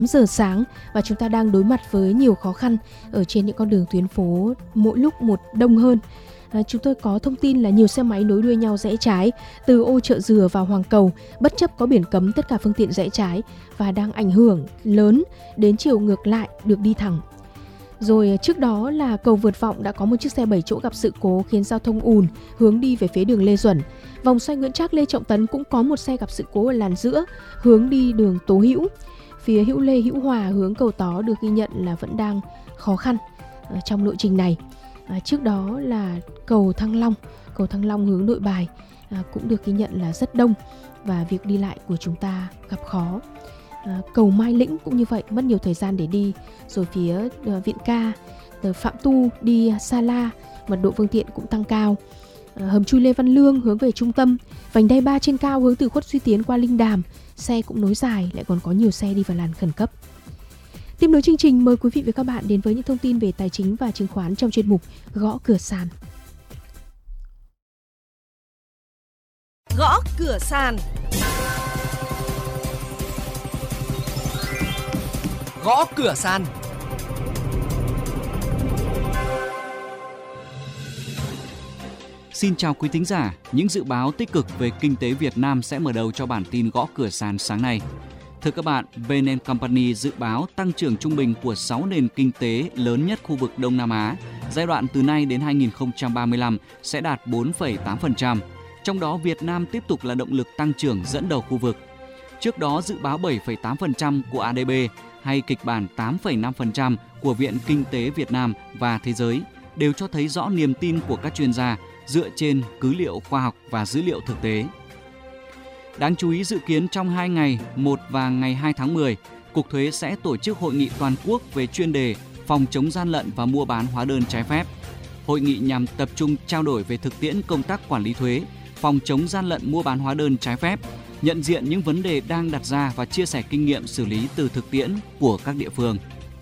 giờ sáng và chúng ta đang đối mặt với nhiều khó khăn ở trên những con đường tuyến phố mỗi lúc một đông hơn. Chúng tôi có thông tin là nhiều xe máy nối đuôi nhau rẽ trái từ ô Chợ Dừa vào Hoàng Cầu, bất chấp có biển cấm tất cả phương tiện rẽ trái và đang ảnh hưởng lớn đến chiều ngược lại được đi thẳng. Rồi trước đó là cầu Vượt Vọng đã có một chiếc xe 7 chỗ gặp sự cố khiến giao thông ùn hướng đi về phía đường Lê Duẩn. Vòng xoay Nguyễn Trác Lê Trọng Tấn cũng có một xe gặp sự cố ở làn giữa hướng đi đường Tố Hữu. Phía Hữu Lê Hữu Hòa hướng cầu Tó được ghi nhận là vẫn đang khó khăn trong lộ trình này. Trước đó là cầu Thăng Long hướng Nội Bài cũng được ghi nhận là rất đông và việc đi lại của chúng ta gặp khó. Cầu Mai Lĩnh cũng như vậy, mất nhiều thời gian để đi. Rồi phía Viện Ca, Phạm Tu đi Sa La, mật độ phương tiện cũng tăng cao. Hầm chui Lê Văn Lương hướng về trung tâm, vành đai 3 trên cao hướng từ Khuất Duy Tiến qua Linh Đàm, xe cũng nối dài, lại còn có nhiều xe đi vào làn khẩn cấp. Tiếp nối chương trình, mời quý vị và các bạn đến với những thông tin về tài chính và chứng khoán trong chuyên mục Gõ Cửa Sàn. Gõ Cửa Sàn. Gõ Cửa Sàn. Xin chào quý thính giả, những dự báo tích cực về kinh tế Việt Nam sẽ mở đầu cho bản tin Gõ Cửa Sàn sáng nay. Thưa các bạn, Bain & Company dự báo tăng trưởng trung bình của 6 nền kinh tế lớn nhất khu vực Đông Nam Á giai đoạn từ nay đến 2035 sẽ đạt 4,8%, trong đó Việt Nam tiếp tục là động lực tăng trưởng dẫn đầu khu vực. Trước đó dự báo 7,8% của ADB hay kịch bản 8,5% của Viện Kinh tế Việt Nam và Thế giới đều cho thấy rõ niềm tin của các chuyên gia dựa trên cứ liệu khoa học và dữ liệu thực tế. Đáng chú ý dự kiến trong 2 ngày 1 và ngày 2 tháng 10, Cục Thuế sẽ tổ chức hội nghị toàn quốc về chuyên đề phòng chống gian lận và mua bán hóa đơn trái phép. Hội nghị nhằm tập trung trao đổi về thực tiễn công tác quản lý thuế, phòng chống gian lận mua bán hóa đơn trái phép, nhận diện những vấn đề đang đặt ra và chia sẻ kinh nghiệm xử lý từ thực tiễn của các địa phương.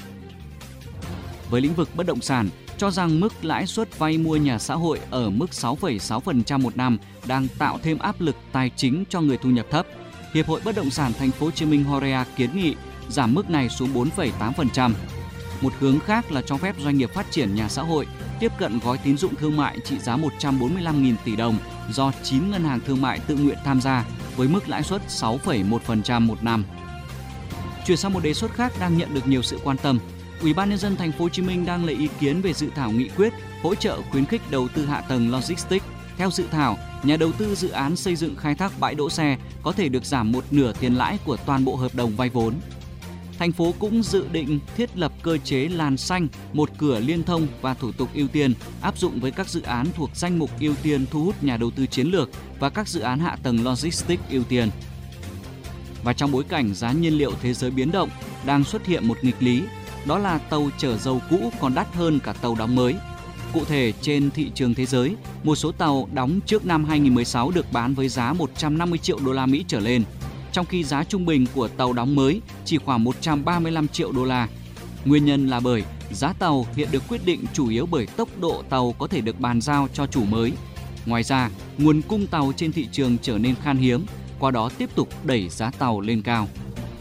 Với lĩnh vực bất động sản, cho rằng mức lãi suất vay mua nhà xã hội ở mức 6,6% một năm đang tạo thêm áp lực tài chính cho người thu nhập thấp. Hiệp hội Bất động sản Thành phố Hồ Chí Minh Horea kiến nghị giảm mức này xuống 4,8%. Một hướng khác là cho phép doanh nghiệp phát triển nhà xã hội tiếp cận gói tín dụng thương mại trị giá 145.000 tỷ đồng do 9 ngân hàng thương mại tự nguyện tham gia với mức lãi suất 6,1% một năm. Chuyển sang một đề xuất khác đang nhận được nhiều sự quan tâm. Ủy ban nhân dân Thành phố Hồ Chí Minh đang lấy ý kiến về dự thảo nghị quyết hỗ trợ khuyến khích đầu tư hạ tầng logistics. Theo dự thảo, nhà đầu tư dự án xây dựng khai thác bãi đỗ xe có thể được giảm một nửa tiền lãi của toàn bộ hợp đồng vay vốn. Thành phố cũng dự định thiết lập cơ chế làn xanh, một cửa liên thông và thủ tục ưu tiên áp dụng với các dự án thuộc danh mục ưu tiên thu hút nhà đầu tư chiến lược và các dự án hạ tầng logistics ưu tiên. Và trong bối cảnh giá nhiên liệu thế giới biến động, đang xuất hiện một nghịch lý, đó là tàu chở dầu cũ còn đắt hơn cả tàu đóng mới. Cụ thể, trên thị trường thế giới, một số tàu đóng trước năm 2016 được bán với giá 150 triệu đô la Mỹ trở lên, trong khi giá trung bình của tàu đóng mới chỉ khoảng 135 triệu đô la. Nguyên nhân là bởi giá tàu hiện được quyết định chủ yếu bởi tốc độ tàu có thể được bàn giao cho chủ mới. Ngoài ra, nguồn cung tàu trên thị trường trở nên khan hiếm, qua đó tiếp tục đẩy giá tàu lên cao.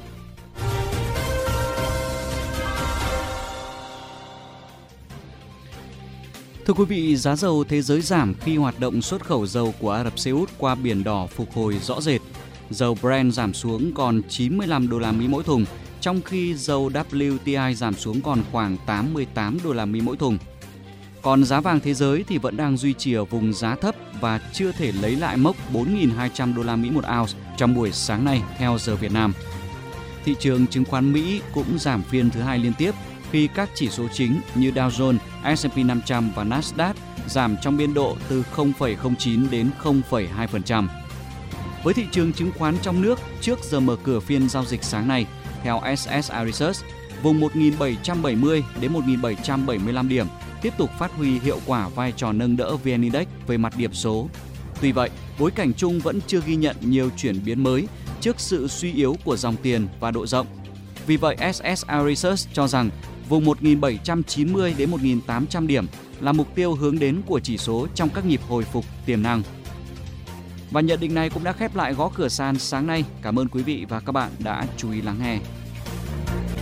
Thưa quý vị, giá dầu thế giới giảm khi hoạt động xuất khẩu dầu của Ả Rập Xê Út qua Biển Đỏ phục hồi rõ rệt. Dầu Brent giảm xuống còn 95 đô la Mỹ mỗi thùng, trong khi dầu WTI giảm xuống còn khoảng 88 đô la Mỹ mỗi thùng. Còn giá vàng thế giới thì vẫn đang duy trì ở vùng giá thấp và chưa thể lấy lại mốc 4.200 đô la Mỹ một ounce trong buổi sáng nay theo giờ Việt Nam. Thị trường chứng khoán Mỹ cũng giảm phiên thứ hai liên tiếp khi các chỉ số chính như Dow Jones, S&P 500 và Nasdaq giảm trong biên độ từ 0,09 đến 0,2%. Với thị trường chứng khoán trong nước, trước giờ mở cửa phiên giao dịch sáng nay, theo SSI Research, vùng 1.770 đến 1.775 điểm tiếp tục phát huy hiệu quả vai trò nâng đỡ VN Index về mặt điểm số. Tuy vậy, bối cảnh chung vẫn chưa ghi nhận nhiều chuyển biến mới trước sự suy yếu của dòng tiền và độ rộng. Vì vậy, SSI Research cho rằng vùng 1.790 đến 1.800 điểm là mục tiêu hướng đến của chỉ số trong các nhịp hồi phục tiềm năng. Và nhận định này cũng đã khép lại Gõ Cửa Sàn sáng nay. Cảm ơn quý vị và các bạn đã chú ý lắng nghe.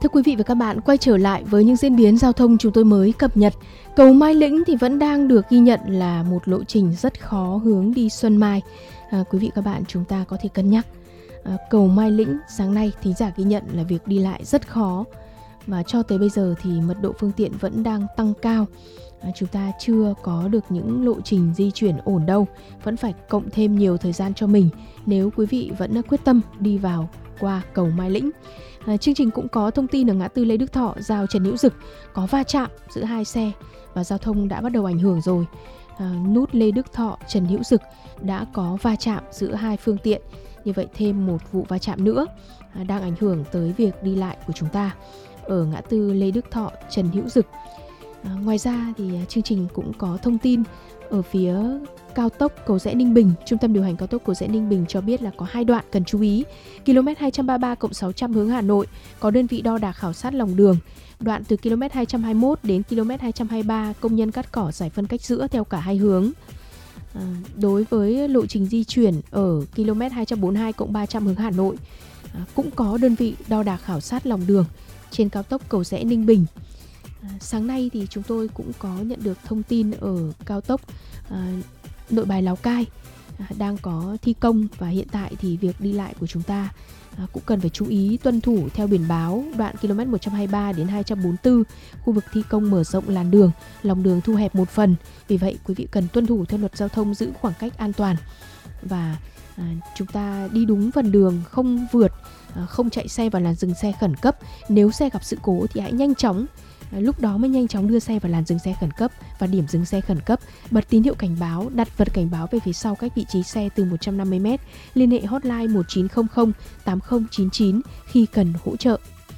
Thưa quý vị và các bạn, quay trở lại với những diễn biến giao thông chúng tôi mới cập nhật. Cầu Mai Lĩnh thì vẫn đang được ghi nhận là một lộ trình rất khó hướng đi Xuân Mai. Quý vị và các bạn, chúng ta có thể cân nhắc. Cầu Mai Lĩnh sáng nay thính giả ghi nhận là việc đi lại rất khó. Và cho tới bây giờ thì mật độ phương tiện vẫn đang tăng cao. Chúng ta chưa có được những lộ trình di chuyển ổn đâu. Vẫn phải cộng thêm nhiều thời gian cho mình nếu quý vị vẫn quyết tâm đi vào qua cầu Mai Lĩnh. Chương trình cũng có thông tin ở ngã tư Lê Đức Thọ, giao Trần Hữu Dực có va chạm giữa hai xe và giao thông đã bắt đầu ảnh hưởng rồi. Nút Lê Đức Thọ, Trần Hữu Dực đã có va chạm giữa hai phương tiện. Như vậy thêm một vụ va chạm nữa đang ảnh hưởng tới việc đi lại của chúng ta ở ngã tư Lê Đức Thọ, Trần Hữu Dực. Ngoài ra thì chương trình cũng có thông tin ở phía cao tốc Cầu Giẽ Ninh Bình. Trung tâm điều hành cao tốc Cầu Giẽ Ninh Bình cho biết là có 2 đoạn cần chú ý. km 233+600 hướng Hà Nội có đơn vị đo đạc khảo sát lòng đường. Đoạn từ km 221 đến km 223 công nhân cắt cỏ giải phân cách giữa theo cả hai hướng. Đối với lộ trình di chuyển ở km 242+300 hướng Hà Nội cũng có đơn vị đo đạc khảo sát lòng đường trên cao tốc Cầu Giẽ Ninh Bình. Sáng nay thì chúng tôi cũng có nhận được thông tin ở cao tốc Nội Bài Lào Cai đang có thi công và hiện tại thì việc đi lại của chúng ta cũng cần phải chú ý tuân thủ theo biển báo đoạn km 123 đến 244, khu vực thi công mở rộng làn đường, lòng đường thu hẹp một phần. Vì vậy quý vị cần tuân thủ theo luật giao thông, giữ khoảng cách an toàn và chúng ta đi đúng phần đường, không vượt, không chạy xe vào làn dừng xe khẩn cấp. Nếu xe gặp sự cố thì hãy nhanh chóng, lúc đó mới nhanh chóng đưa xe vào làn dừng xe khẩn cấp và điểm dừng xe khẩn cấp, bật tín hiệu cảnh báo, đặt vật cảnh báo về phía sau cách vị trí xe từ 150m, liên hệ hotline 1900 8099 khi cần hỗ trợ.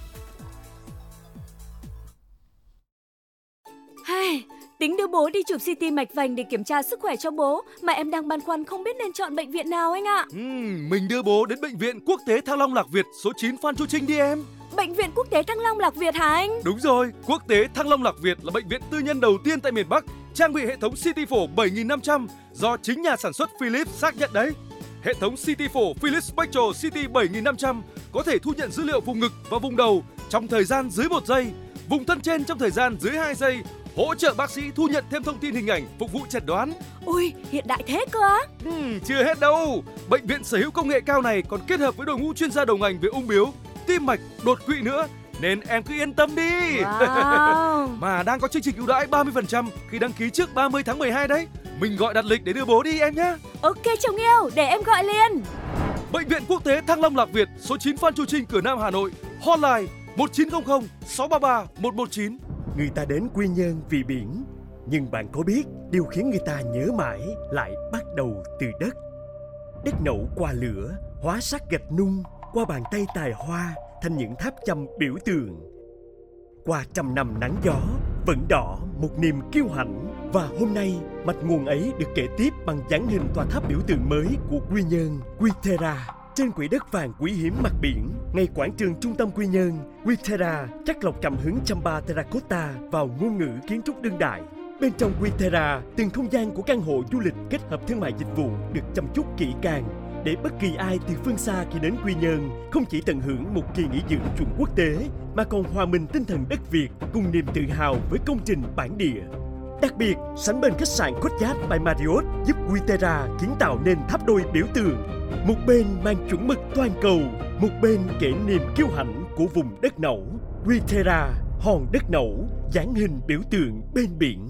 Tính đưa bố đi chụp CT mạch vành để kiểm tra sức khỏe cho bố, mà em đang băn khoăn không biết nên chọn bệnh viện nào anh ạ. Mình đưa bố đến Bệnh viện Quốc tế Thăng Long Lạc Việt số 9 Phan Chu Trinh đi em. Bệnh viện Quốc tế Thăng Long Lạc Việt hả anh? Đúng rồi, Quốc tế Thăng Long Lạc Việt là bệnh viện tư nhân đầu tiên tại miền Bắc trang bị hệ thống CT phổ 7500 do chính nhà sản xuất Philips xác nhận đấy. Hệ thống CT phổ Philips Spectral CT 7500 có thể thu nhận dữ liệu vùng ngực và vùng đầu trong thời gian dưới 1 giây, vùng thân trên trong thời gian dưới 2 giây, hỗ trợ bác sĩ thu nhận thêm thông tin hình ảnh phục vụ chẩn đoán. Ui, hiện đại thế cơ á? Chưa hết đâu. Bệnh viện sở hữu công nghệ cao này còn kết hợp với đội ngũ chuyên gia đầu ngành về ung bướu, tim mạch, đột quỵ nữa. Nên em cứ yên tâm đi. Wow. Mà đang có chương trình ưu đãi 30% khi đăng ký trước 30 tháng 12 đấy. Mình gọi đặt lịch để đưa bố đi em nhé. Ok chồng yêu, để em gọi liền. Bệnh viện Quốc tế Thăng Long Lạc Việt, số 9 Phan Chu Trinh, Cửa Nam, Hà Nội. Hotline 1900 633 119. Người ta đến Quy Nhơn vì biển, nhưng bạn có biết điều khiến người ta nhớ mãi lại bắt đầu từ đất. Đất nẫu qua lửa, hóa sắc gạch nung, qua bàn tay tài hoa thành những tháp chăm biểu tượng. Qua trăm năm nắng gió, vẫn đỏ một niềm kiêu hãnh. Và hôm nay, mạch nguồn ấy được kể tiếp bằng dáng hình tòa tháp biểu tượng mới của Quy Nhơn, Quy-Terra. Trên quỹ đất vàng quý hiếm mặt biển, ngay quảng trường trung tâm Quy Nhơn, Quy-Terra chắc lọc cảm hứng chamba terracotta vào ngôn ngữ kiến trúc đương đại. Bên trong Quy-Terra, từng không gian của căn hộ du lịch kết hợp thương mại dịch vụ được chăm chút kỹ càng, để bất kỳ ai từ phương xa khi đến Quy Nhơn không chỉ tận hưởng một kỳ nghỉ dưỡng chuẩn quốc tế, mà còn hòa mình tinh thần đất Việt cùng niềm tự hào với công trình bản địa. Đặc biệt, sánh bên khách sạn Courtyard by Marriott giúp Quy-Terra kiến tạo nên tháp đôi biểu tượng. Một bên mang chuẩn mực toàn cầu, một bên kể niềm kiêu hãnh của vùng đất nẫu. Quy-Terra, hòn đất nẫu, dáng hình biểu tượng bên biển.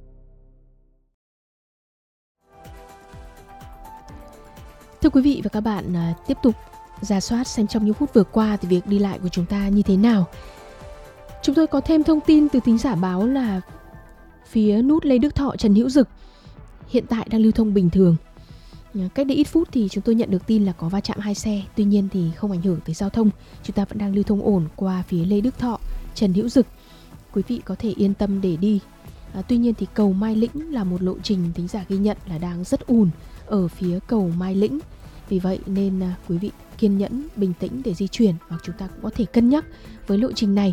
Thưa quý vị và các bạn, tiếp tục rà soát xem trong những phút vừa qua thì việc đi lại của chúng ta như thế nào. Chúng tôi có thêm thông tin từ thính giả báo là phía nút Lê Đức Thọ, Trần Hữu Dực hiện tại đang lưu thông bình thường. Cách đây ít phút thì chúng tôi nhận được tin là có va chạm hai xe, tuy nhiên thì không ảnh hưởng tới giao thông. Chúng ta vẫn đang lưu thông ổn qua phía Lê Đức Thọ, Trần Hữu Dực. Quý vị có thể yên tâm để đi. Tuy nhiên thì cầu Mai Lĩnh là một lộ trình thính giả ghi nhận là đang rất ùn ở phía cầu Mai Lĩnh. Vì vậy nên quý vị kiên nhẫn, bình tĩnh để di chuyển, hoặc chúng ta cũng có thể cân nhắc với lộ trình này.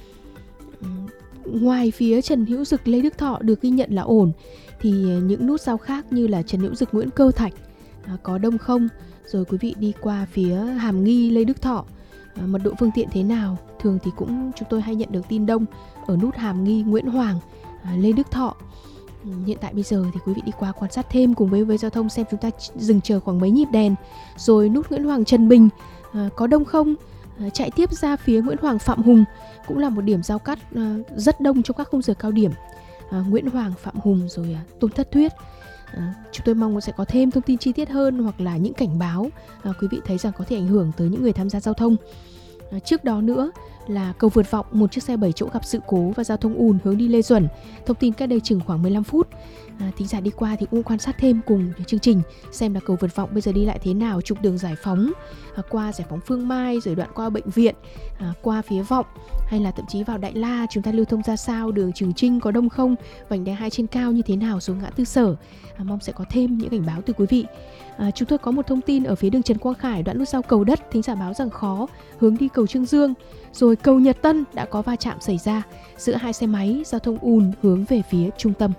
Ngoài phía Trần Hữu Dực, Lê Đức Thọ được ghi nhận là ổn, thì những nút giao khác như là Trần Hữu Dực, Nguyễn Cơ Thạch có đông không. Rồi quý vị đi qua phía Hàm Nghi, Lê Đức Thọ, mật độ phương tiện thế nào. Thường thì chúng tôi hay nhận được tin đông ở nút Hàm Nghi, Nguyễn Hoàng, Lê Đức Thọ. Hiện tại bây giờ thì quý vị đi qua quan sát thêm cùng với giao thông xem chúng ta dừng chờ khoảng mấy nhịp đèn. Rồi nút Nguyễn Hoàng, Trần Bình có đông không? Chạy tiếp ra phía Nguyễn Hoàng, Phạm Hùng cũng là một điểm giao cắt rất đông trong các khung giờ cao điểm. Nguyễn Hoàng, Phạm Hùng rồi Tôn Thất Thuyết. Chúng tôi mong sẽ có thêm thông tin chi tiết hơn hoặc là những cảnh báo quý vị thấy rằng có thể ảnh hưởng tới những người tham gia giao thông. Trước đó nữa là cầu vượt Vọng, một chiếc xe 7 chỗ gặp sự cố và giao thông ùn hướng đi Lê Duẩn. Thông tin cách đây chừng khoảng 15 phút. Thính giả đi qua thì cũng quan sát thêm cùng chương trình xem là cầu vượt Vọng bây giờ đi lại thế nào, trục đường Giải Phóng, qua Giải Phóng Phương Mai, rồi đoạn qua bệnh viện, qua phía Vọng hay là thậm chí vào Đại La chúng ta lưu thông ra sao, đường Trường Chinh có đông không, vành đai 2 trên cao như thế nào, xuống ngã tư Sở. Mong sẽ có thêm những cảnh báo từ quý vị. Chúng tôi có một thông tin ở phía đường Trần Quang Khải, đoạn nút giao Cầu Đất, thính giả báo rằng khó hướng đi cầu Trương Dương. Rồi cầu Nhật Tân đã có va chạm xảy ra giữa hai xe máy, giao thông ùn hướng về phía trung tâm.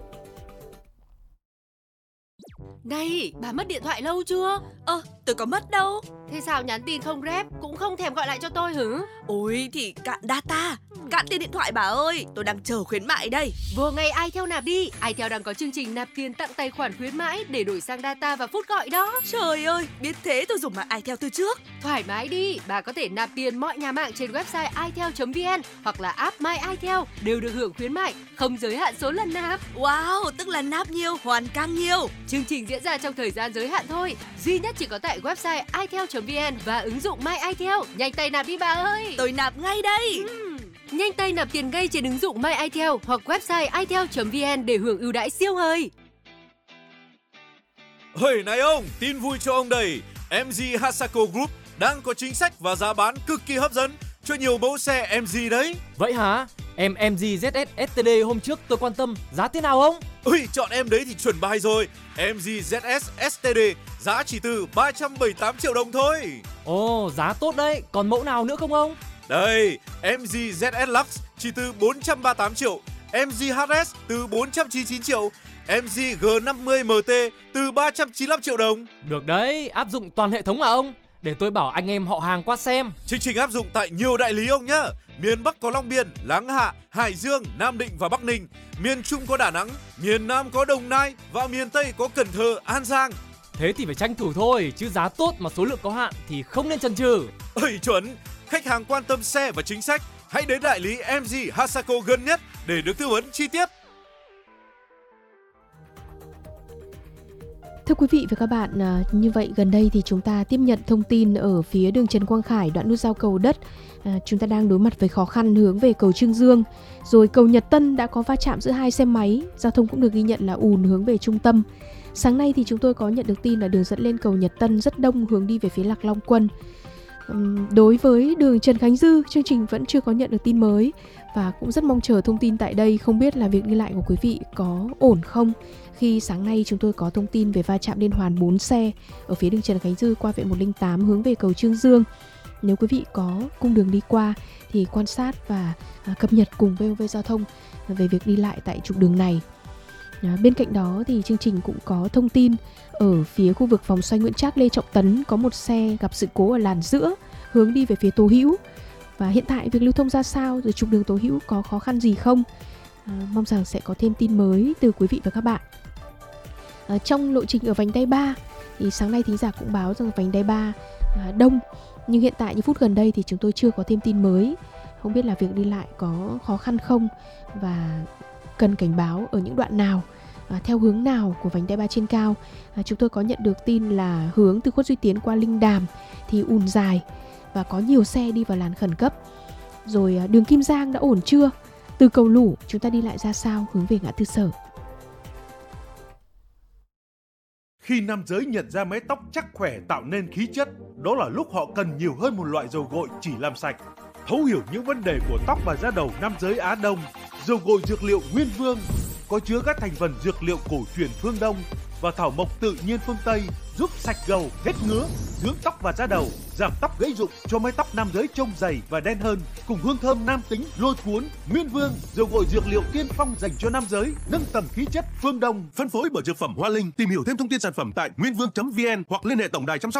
Này, bà mất điện thoại lâu chưa? Tôi có mất đâu. Thế sao nhắn tin không rep, cũng không thèm gọi lại cho tôi hử? Ôi thì cạn data, cạn tiền điện thoại bà ơi. Tôi đang chờ khuyến mại đây. Vô ngay iTel nạp đi. iTel đang có chương trình nạp tiền tặng tài khoản khuyến mãi để đổi sang data và phút gọi đó. Trời ơi, biết thế tôi dùng mạng iTel từ trước. Thoải mái đi, bà có thể nạp tiền mọi nhà mạng trên website itel.vn hoặc là app My iTel đều được hưởng khuyến mại, không giới hạn số lần nạp. Wow, tức là nạp nhiều, hoàn càng nhiều. Chương trình diễn ra trong thời gian giới hạn thôi, duy nhất chỉ có tại website itel.vn và ứng dụng My iTel. Nhanh tay nạp đi bà ơi. Tôi nạp ngay đây. Nhanh tay nạp tiền ngay trên ứng dụng My iTel hoặc website itel.vn để hưởng ưu đãi siêu hời. Hời này ông, tin vui cho ông đây. MG Hasako Group đang có chính sách và giá bán cực kỳ hấp dẫn cho nhiều mẫu xe MG đấy. Vậy hả? Em MG ZS STD hôm trước tôi quan tâm, giá thế nào ông? Ui, chọn em đấy thì chuẩn bài rồi. MG ZS STD giá chỉ từ 378 triệu đồng thôi. Ồ, giá tốt đấy, còn mẫu nào nữa không ông? Đây, MG ZS Lux chỉ từ 438 triệu, MG HS từ 499 triệu, MG G50 MT từ 395 triệu đồng. Được đấy, áp dụng toàn hệ thống à ông? Để tôi bảo anh em họ hàng qua xem. Chương trình áp dụng tại nhiều đại lý ông nhá. Miền Bắc có Long Biên, Láng Hạ, Hải Dương, Nam Định và Bắc Ninh. Miền Trung có Đà Nẵng, miền Nam có Đồng Nai và miền Tây có Cần Thơ, An Giang. Thế thì phải tranh thủ thôi, chứ giá tốt mà số lượng có hạn thì không nên chần chừ. Ơi chuẩn, khách hàng quan tâm xe và chính sách, hãy đến đại lý MG Hasako gần nhất để được tư vấn chi tiết. Thưa quý vị và các bạn, như vậy gần đây thì chúng ta tiếp nhận thông tin ở phía đường Trần Quang Khải, đoạn nút giao Cầu Đất. Chúng ta đang đối mặt với khó khăn hướng về cầu Trương Dương. Rồi cầu Nhật Tân đã có va chạm giữa hai xe máy, giao thông cũng được ghi nhận là ùn hướng về trung tâm. Sáng nay thì chúng tôi có nhận được tin là đường dẫn lên cầu Nhật Tân rất đông hướng đi về phía Lạc Long Quân. Đối với đường Trần Khánh Dư, chương trình vẫn chưa có nhận được tin mới và cũng rất mong chờ thông tin tại đây. Không biết là việc đi lại của quý vị có ổn không? Khi sáng nay chúng tôi có thông tin về va chạm liên hoàn 4 xe ở phía đường Trần Khánh Dư qua viện 108 hướng về cầu Trương Dương. Nếu quý vị có cung đường đi qua thì quan sát và cập nhật cùng VOV Giao thông về việc đi lại tại trục đường này. Bên cạnh đó thì chương trình cũng có thông tin ở phía khu vực vòng xoay Nguyễn Trác Lê Trọng Tấn có một xe gặp sự cố ở làn giữa hướng đi về phía Tố Hữu. Và hiện tại việc lưu thông ra sao, rồi trục đường Tố Hữu có khó khăn gì không? Mong rằng sẽ có thêm tin mới từ quý vị và các bạn. Trong lộ trình ở vành đai 3 thì sáng nay thính giả cũng báo rằng vành đai 3 đông, nhưng hiện tại như phút gần đây thì chúng tôi chưa có thêm tin mới. Không biết là việc đi lại có khó khăn không và cần cảnh báo ở những đoạn nào, theo hướng nào của vành đai 3 trên cao. Chúng tôi có nhận được tin là hướng từ Khuất Duy Tiến qua Linh Đàm thì ùn dài và có nhiều xe đi vào làn khẩn cấp. Rồi đường Kim Giang đã ổn chưa? Từ cầu Lũ chúng ta đi lại ra sao hướng về ngã tư Sở? Khi nam giới nhận ra mái tóc chắc khỏe tạo nên khí chất, đó là lúc họ cần nhiều hơn một loại dầu gội chỉ làm sạch. Thấu hiểu những vấn đề của tóc và da đầu nam giới Á Đông, dầu gội dược liệu Nguyên Vương có chứa các thành phần dược liệu cổ truyền phương Đông và thảo mộc tự nhiên phương Tây, giúp sạch gầu, hết ngứa, dưỡng tóc và da đầu, giảm tóc gãy rụng, cho mái tóc nam giới trông dày và đen hơn, cùng hương thơm nam tính lôi cuốn. Nguyên Vương, dầu gội dược liệu tiên phong dành cho nam giới, nâng tầm khí chất phương Đông. Phân phối bởi Dược phẩm Hoa Linh. Tìm hiểu thêm thông tin sản phẩm tại nguyên vương.vn hoặc liên hệ tổng đài chăm sóc